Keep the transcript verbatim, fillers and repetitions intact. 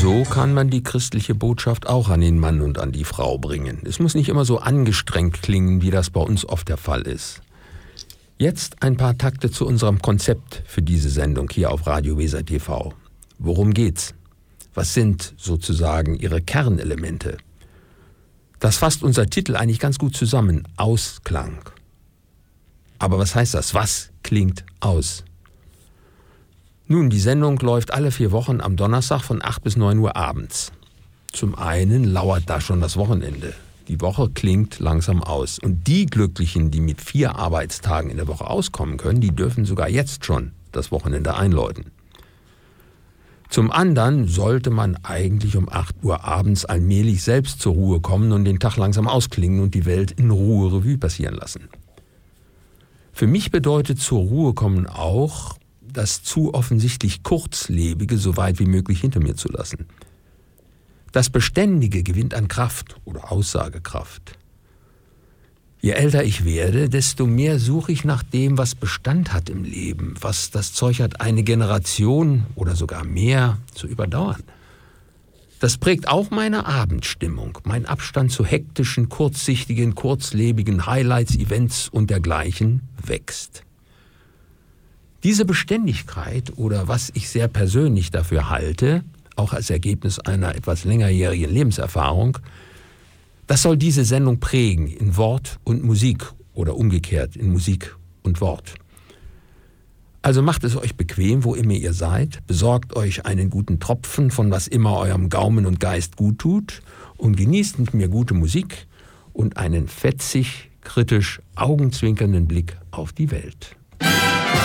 So kann man die christliche Botschaft auch an den Mann und an die Frau bringen. Es muss nicht immer so angestrengt klingen, wie das bei uns oft der Fall ist. Jetzt ein paar Takte zu unserem Konzept für diese Sendung hier auf Radio Weser T V. Worum geht's? Was sind sozusagen ihre Kernelemente? Das fasst unser Titel eigentlich ganz gut zusammen. Ausklang. Aber was heißt das? Was klingt aus? Nun, die Sendung läuft alle vier Wochen am Donnerstag von acht bis neun Uhr abends. Zum einen lauert da schon das Wochenende. Die Woche klingt langsam aus. Und die Glücklichen, die mit vier Arbeitstagen in der Woche auskommen können, die dürfen sogar jetzt schon das Wochenende einläuten. Zum anderen sollte man eigentlich um acht Uhr abends allmählich selbst zur Ruhe kommen und den Tag langsam ausklingen und die Welt in Ruhe Revue passieren lassen. Für mich bedeutet zur Ruhe kommen auch, das zu offensichtlich Kurzlebige so weit wie möglich hinter mir zu lassen. Das Beständige gewinnt an Kraft oder Aussagekraft. Je älter ich werde, desto mehr suche ich nach dem, was Bestand hat im Leben, was das Zeug hat, eine Generation oder sogar mehr zu überdauern. Das prägt auch meine Abendstimmung, mein Abstand zu hektischen, kurzsichtigen, kurzlebigen Highlights, Events und dergleichen wächst. Diese Beständigkeit oder was ich sehr persönlich dafür halte, auch als Ergebnis einer etwas längerjährigen Lebenserfahrung, das soll diese Sendung prägen in Wort und Musik oder umgekehrt in Musik und Wort. Also macht es euch bequem, wo immer ihr seid, besorgt euch einen guten Tropfen von was immer eurem Gaumen und Geist gut tut und genießt mit mir gute Musik und einen fetzig, kritisch, augenzwinkernden Blick auf die Welt.